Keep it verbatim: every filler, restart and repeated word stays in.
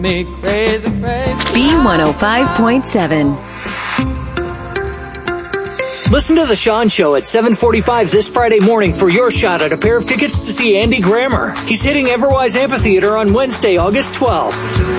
Me crazy, crazy. B one oh five point seven. Listen to The Sean Show at seven forty-five this Friday morning for your shot at a pair of tickets to see Andy Grammer. He's hitting Everwise Amphitheater on Wednesday, August twelfth.